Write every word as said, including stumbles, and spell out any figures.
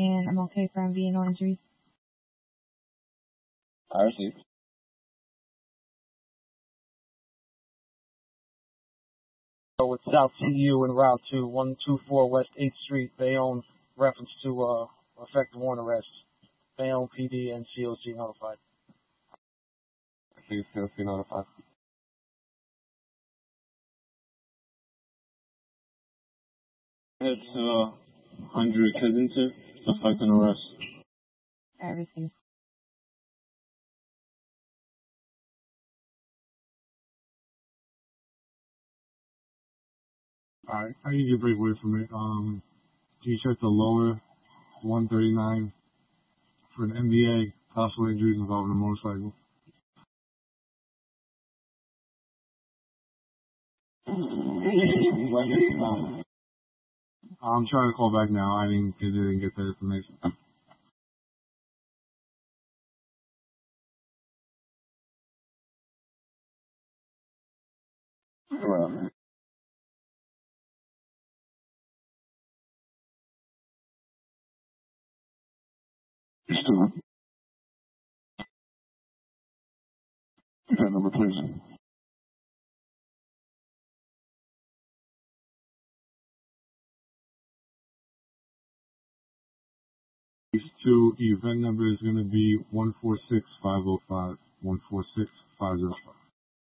and I'm okay for M V and no injuries. I received. With South T U and Route two, one two four West eighth Street, Bayonne, reference to uh, effective warrant arrest. Bayonne P D and C O C notified. Please, C O C notified. It's uh, Andrew Kensington, effective arrest. I received. Alright, I need you to break away from it. Um, can you check the lower one thirty-nine for an M V A, possible injuries involving a motorcycle? I'm trying to call back now. I didn't, I didn't get that information. Well, still, that number, please. These two event number is going to be one four six five zero five. one four six five zero five.